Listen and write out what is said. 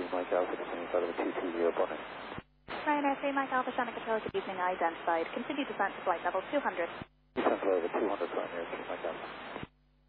3 Mike Alpha, descending flight level 220, Bonnet. Ryanair 3 Mike Alpha, Sonic Control, good evening, identified. Continue descent to flight level 200. Descent to flight level 200, Ryanair 3 Mike Alpha.